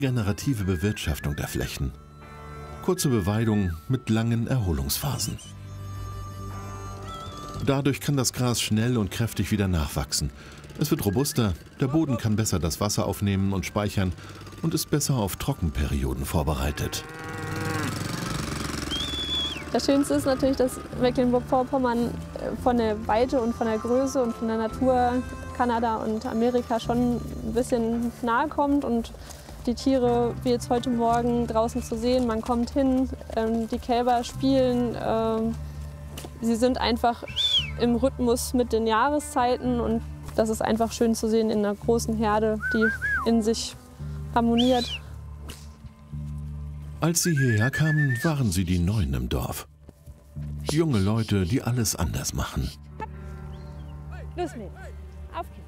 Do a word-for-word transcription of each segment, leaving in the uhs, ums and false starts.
Generative Bewirtschaftung der Flächen. Kurze Beweidung mit langen Erholungsphasen. Dadurch kann das Gras schnell und kräftig wieder nachwachsen. Es wird robuster, der Boden kann besser das Wasser aufnehmen und speichern und ist besser auf Trockenperioden vorbereitet. Das Schönste ist natürlich, dass Mecklenburg-Vorpommern von der Weite und von der Größe und von der Natur Kanada und Amerika schon ein bisschen nahe kommt und die Tiere, wie jetzt heute Morgen, draußen zu sehen. Man kommt hin, ähm, die Kälber spielen. Ähm, sie sind einfach im Rhythmus mit den Jahreszeiten und das ist einfach schön zu sehen in einer großen Herde, die in sich harmoniert. Als sie hierher kamen, waren sie die Neuen im Dorf. Junge Leute, die alles anders machen. Los, Mädels. Auf geht's.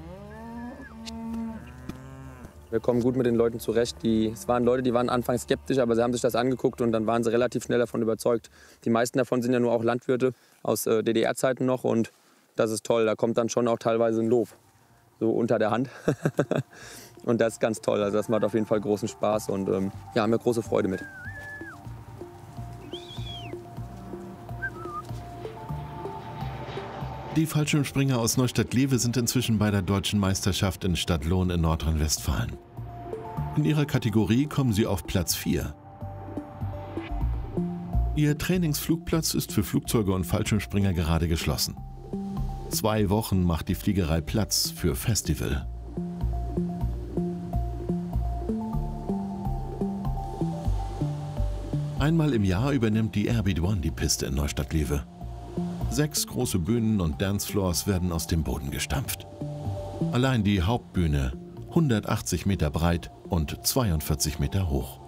Wir kommen gut mit den Leuten zurecht. Die, es waren Leute, die waren anfangs skeptisch, aber sie haben sich das angeguckt und dann waren sie relativ schnell davon überzeugt. Die meisten davon sind ja nur auch Landwirte aus äh, D D R-Zeiten noch und das ist toll. Da kommt dann schon auch teilweise ein Lob, so unter der Hand. Und das ist ganz toll. Also das macht auf jeden Fall großen Spaß und ähm, ja, haben wir große Freude mit. Die Fallschirmspringer aus Neustadt-Glewe sind inzwischen bei der Deutschen Meisterschaft in Stadtlohn in Nordrhein-Westfalen. In ihrer Kategorie kommen sie auf Platz vier. Ihr Trainingsflugplatz ist für Flugzeuge und Fallschirmspringer gerade geschlossen. Zwei Wochen macht die Fliegerei Platz für Festival. Einmal im Jahr übernimmt die Airbeat One die Piste in Neustadt-Glewe. Sechs große Bühnen und Dancefloors werden aus dem Boden gestampft. Allein die Hauptbühne, hundertachtzig Meter breit und zweiundvierzig Meter hoch.